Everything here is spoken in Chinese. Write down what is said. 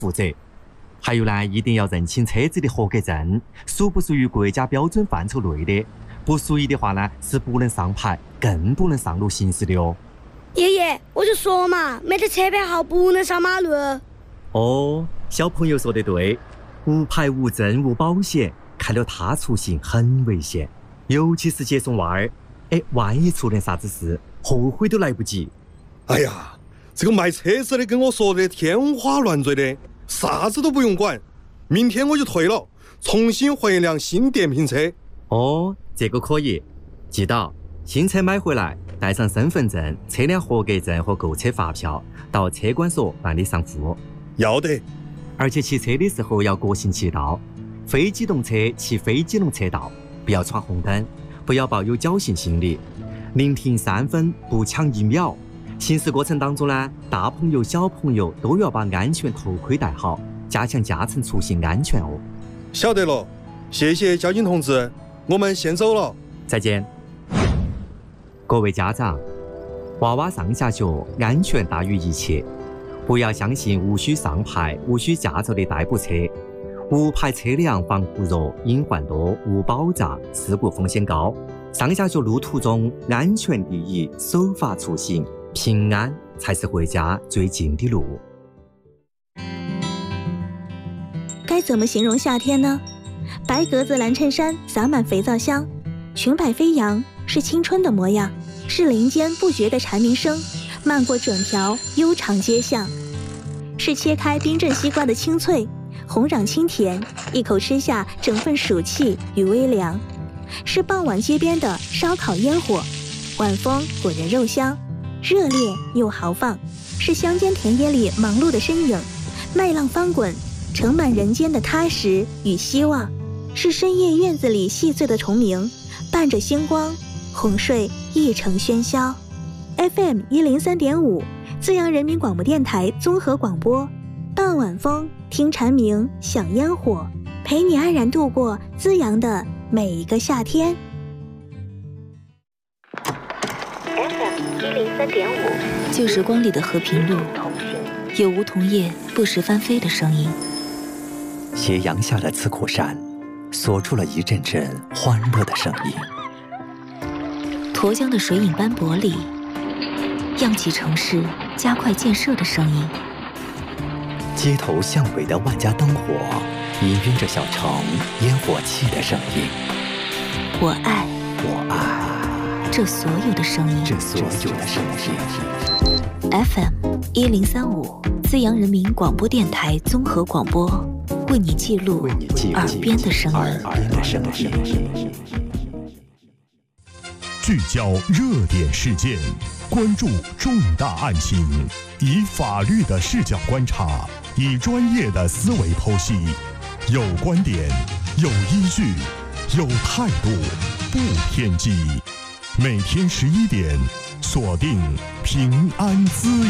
负责。还有呢，一定要认清车子的合格证，属不属于国家标准范畴内的，不属于的话呢，是不能上牌，更不能上路行驶的哦。 爷爷，我就说嘛，没得车牌号不能上马路。 哦，小朋友说得对，无牌无证无保险，开了他出行很危险，尤其是接送娃儿，万一出点啥子事，后悔都来不及。 哎呀，这个卖车子的跟我说的天花乱坠的，啥子都不用管，明天我就退了，重新换一辆新电瓶车。 哦，这个可以，记到新车买回来，带上身份证、车辆合格证和购车发票，到车管所办理上户。 要得。 而且骑车的时候要各行其道，非机动车骑非机动车道，不要闯红灯，不要抱有侥幸心理，宁停3分不抢1秒。行驶过程当中呢，大朋友小朋友都要把安全头盔戴好，加强驾乘出行安全哦。 晓得了，谢谢交警同志，我们先走了。 再见。各位家长，娃娃上下学安全大于一切，不要相信无需上牌、无需驾照的代步车。无牌车辆防护弱、隐患多、无保障，事故风险高。上下学路途中，安全第一，守法出行，平安才是回家最近的路。 该怎么形容夏天呢？白格子蓝衬衫洒满肥皂香，裙摆飞扬，是青春的模样，是林间不绝的蝉鸣声，漫过整条悠长街巷，是切开冰镇西瓜的清脆，红壤清甜，一口吃下整份暑气与微凉，是傍晚街边的烧烤烟火，晚风裹着肉香，热烈又豪放，是乡间田野里忙碌的身影，麦浪翻滚，盛满人间的踏实与希望，是深夜院子里细碎的虫鸣，伴着星光，哄睡一城喧嚣。FM 103.5，资阳人民广播电台综合广播，傍晚风，听蝉鸣，享烟火，陪你安然度过资阳的每一个夏天。 FM 103.5， 旧时光里的和平路，有梧桐叶不时翻飞的声音。 斜阳下的刺口山，锁住了一阵阵欢乐的声音。 沱江的水影斑驳里，漾起城市加快建设的声音。 街头巷尾的万家灯火，氤氲着小城烟火气的声音。 我爱这所有的声音。FM 103.5，资阳人民广播电台综合广播，为你记录耳边的声音。 聚焦热点事件，关注重大案情，以法律的视角观察，以专业的思维剖析，有观点，有依据，有态度，不偏激。每天11点，锁定平安资